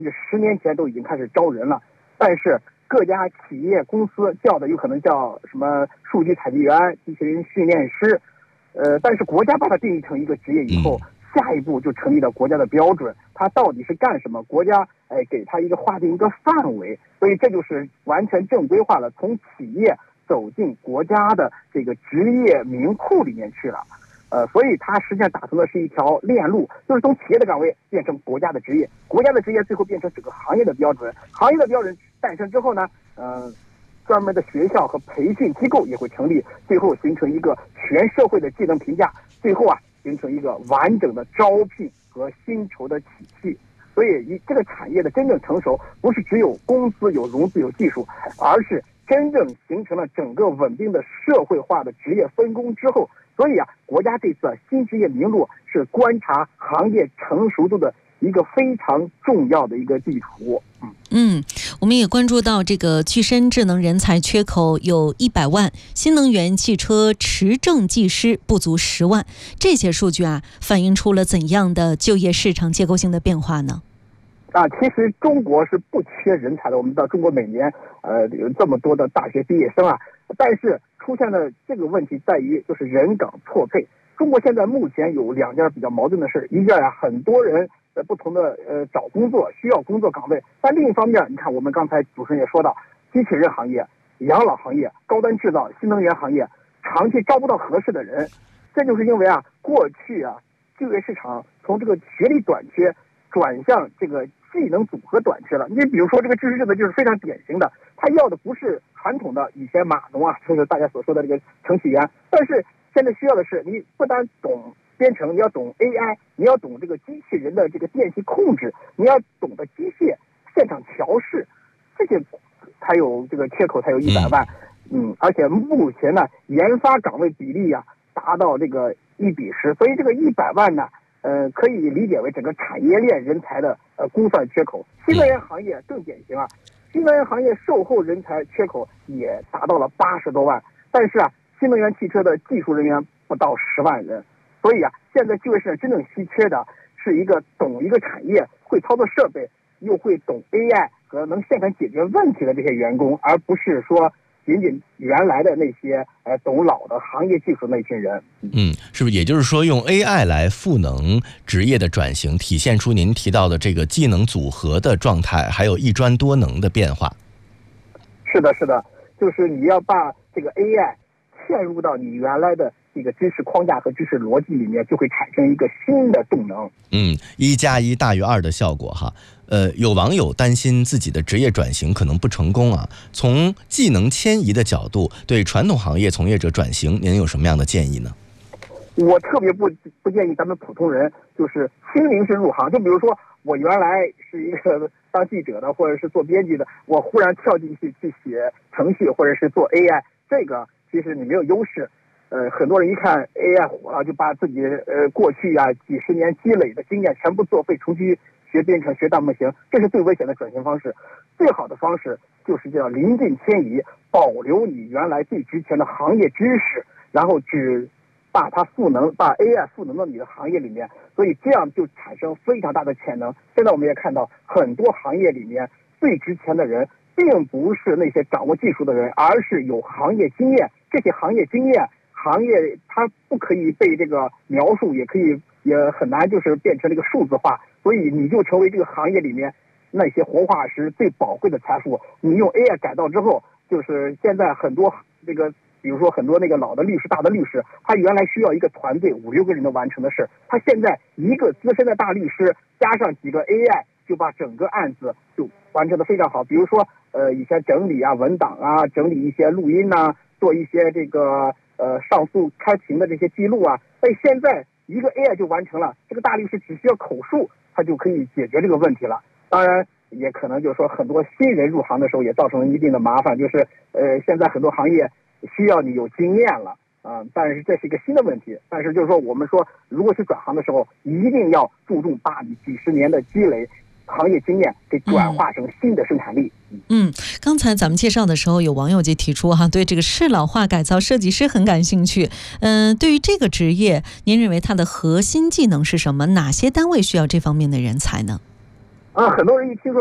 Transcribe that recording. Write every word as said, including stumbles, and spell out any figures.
十年前都已经开始招人了，但是各家企业公司叫的有可能叫什么数据采集员、机器人训练师，呃，但是国家把它定义成一个职业以后，嗯、下一步就成立了国家的标准，它到底是干什么？国家哎给它一个划定一个范围，所以这就是完全正规化了，从企业走进国家的这个职业名库里面去了。呃，所以它实际上打通的是一条链路，就是从企业的岗位变成国家的职业，国家的职业最后变成整个行业的标准，行业的标准诞生之后呢，呃，专门的学校和培训机构也会成立，最后形成一个全社会的技能评价，最后啊形成一个完整的招聘和薪酬的体系。所以，一这个产业的真正成熟，不是只有公司有融资有技术，而是真正形成了整个稳定的社会化的职业分工之后。所以啊，国家这次新职业名录是观察行业成熟度的一个非常重要的一个地图。 嗯嗯，我们也关注到这个具身智能人才缺口有一百万，新能源汽车持证技师不足十万，这些数据啊，反映出了怎样的就业市场结构性的变化呢？ 啊，其实中国是不缺人才的。我们知道中国每年呃有这么多的大学毕业生啊，但是出现的这个问题在于就是人岗错配。中国现在目前有两件比较矛盾的事，一件呀、啊，很多人呃不同的呃找工作需要工作岗位，但另一方面，你看我们刚才主持人也说到，机器人行业、养老行业、高端制造、新能源行业长期招不到合适的人，这就是因为啊过去啊就业市场从这个学历短缺转向这个技能组合短缺了。你比如说这个知识制的就是非常典型的，他要的不是传统的以前码农啊，就是大家所说的这个程序员，但是现在需要的是你不单懂编程，你要懂 A I， 你要懂这个机器人的这个电气控制，你要懂得机械现场调试，这些才有这个缺口才有一百万。嗯，而且目前呢，研发岗位比例啊达到这个一比十，所以这个一百万呢。呃，可以理解为整个产业链人才的呃估算缺口。新能源行业更典型啊，新能源行业售后人才缺口也达到了八十多万，但是啊，新能源汽车的技术人员不到十万人，所以啊，现在就业市场真正稀缺的是一个懂一个产业、会操作设备、又会懂 A I 和能现场解决问题的这些员工，而不是说仅仅原来的那些呃懂老的行业技术那群人。 嗯，是不是也就是说用 A I 来赋能职业的转型，体现出您提到的这个技能组合的状态，还有一专多能的变化？ 是的，是的，就是你要把这个 A I 嵌入到你原来的这个知识框架和知识逻辑里面，就会产生一个新的动能。 嗯，一加一大于二的效果哈。呃，有网友担心自己的职业转型可能不成功啊。从技能迁移的角度，对传统行业从业者转型，您有什么样的建议呢？ 我特别不不建议咱们普通人就是新临时入行。就比如说，我原来是一个当记者的，或者是做编辑的，我忽然跳进去去写程序，或者是做 A I， 这个其实你没有优势。呃，很多人一看 A I 火了，就把自己呃过去啊几十年积累的经验全部作废，重新学编程、学大模型，这是最危险的转型方式。最好的方式就是叫临近迁移，保留你原来最值钱的行业知识，然后只把它赋能，把 A I 赋能到你的行业里面，所以这样就产生非常大的潜能。现在我们也看到，很多行业里面最值钱的人，并不是那些掌握技术的人，而是有行业经验。这些行业经验，行业它不可以被这个描述，也可以也很难就是变成这个数字化，所以你就成为这个行业里面那些活化石最宝贵的财富。你用 A I 改造之后，就是现在很多这个。比如说很多那个老的律师、大的律师，他原来需要一个团队五六个人能完成的事，他现在一个资深的大律师加上几个 A I， 就把整个案子就完成的非常好。比如说，呃，以前整理啊文档啊，整理一些录音呐、啊，做一些这个呃上诉开庭的这些记录啊，但现在一个 A I 就完成了，这个大律师只需要口述，他就可以解决这个问题了。当然。也可能就是说很多新人入行的时候也造成了一定的麻烦，就是呃现在很多行业需要你有经验了啊、呃，但是这是一个新的问题。但是就是说我们说如果去转行的时候，一定要注重把你几十年的积累行业经验给转化成新的生产力。 嗯，刚才咱们介绍的时候，有网友就提出哈，对这个适老化改造设计师很感兴趣。嗯、呃，对于这个职业，您认为它的核心技能是什么？哪些单位需要这方面的人才呢？ 啊，很多人一听说